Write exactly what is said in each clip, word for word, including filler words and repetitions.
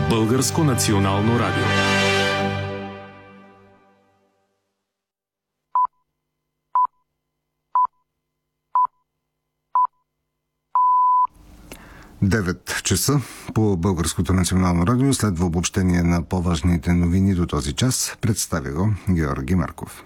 Българско национално радио. девет часа по Българското национално радио следва обобщение на по-важните новини до този час. Представя го Георги Марков.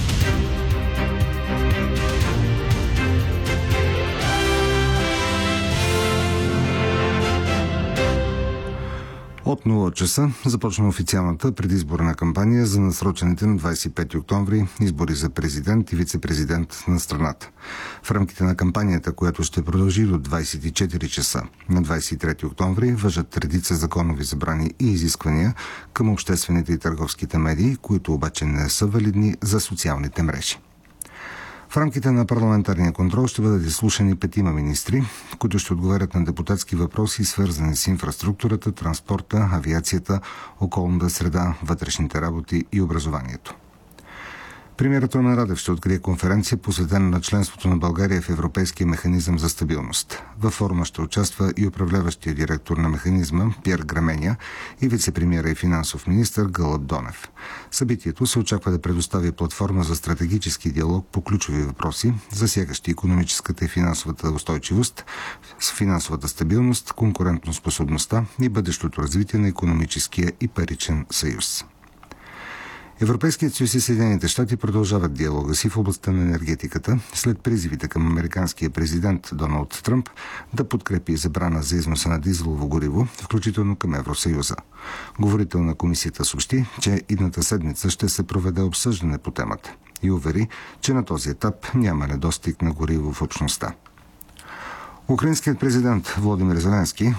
От нула часа започна официалната предизборна кампания за насрочените на двадесет и пети октомври избори за президент и вице-президент на страната. В рамките на кампанията, която ще продължи до двадесет и четири часа на двадесет и трети октомври, важат редица законови забрани и изисквания към обществените и търговските медии, които обаче не са валидни за социалните мрежи. В рамките на парламентарния контрол ще бъдат изслушани петима министри, които ще отговарят на депутатски въпроси, свързани с инфраструктурата, транспорта, авиацията, околната среда, вътрешните работи и образованието. Премиерът Румен Радев ще открие конференция, посветена на членството на България в Европейския механизъм за стабилност. Във форума ще участва и управляващия директор на механизма Пиер Граменя и вице-премиера и финансов министър Гълъб Донев. Събитието се очаква да предостави платформа за стратегически диалог по ключови въпроси, засягащи икономическата и финансовата устойчивост, финансовата стабилност, конкурентоспособността и бъдещото развитие на икономическия и паричен съюз. Европейският съюз и Съединените щати продължават диалога си в областта на енергетиката след призивите към американския президент Доналд Тръмп да подкрепи забрана за износа на дизелово гориво, включително към Евросъюза. Говорител на комисията съобщи, че идната седмица ще се проведе обсъждане по темата и увери, че на този етап няма недостиг на гориво в общността. Украинският президент Володимир Зеленски